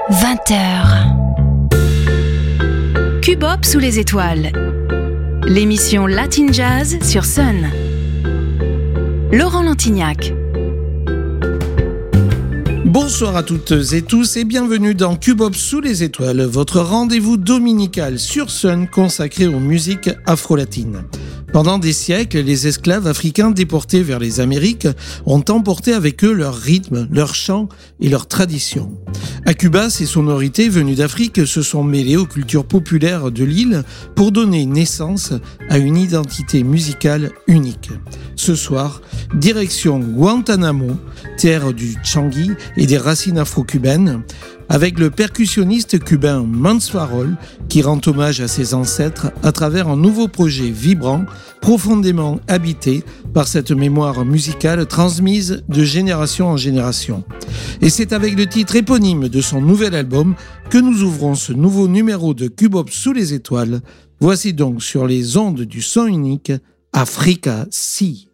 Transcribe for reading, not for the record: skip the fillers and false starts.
20h. Cubop sous les étoiles. L'émission Latin Jazz sur Sun. Laurent Lantignac. Bonsoir à toutes et tous et bienvenue dans Cubop sous les étoiles, votre rendez-vous dominical sur Sun consacré aux musiques afro-latines. Pendant des siècles, les esclaves africains déportés vers les Amériques ont emporté avec eux leur rythme, leur chant et leur tradition. À Cuba, ces sonorités venues d'Afrique se sont mêlées aux cultures populaires de l'île pour donner naissance à une identité musicale unique. Ce soir, direction Guantanamo, terre du Changi et des racines afro-cubaines, avec le percussionniste cubain Mance Farol qui rend hommage à ses ancêtres à travers un nouveau projet vibrant, profondément habité par cette mémoire musicale transmise de génération en génération. Et c'est avec le titre éponyme de son nouvel album que nous ouvrons ce nouveau numéro de Cubop sous les étoiles. Voici donc sur les ondes du son unique Africa Sea.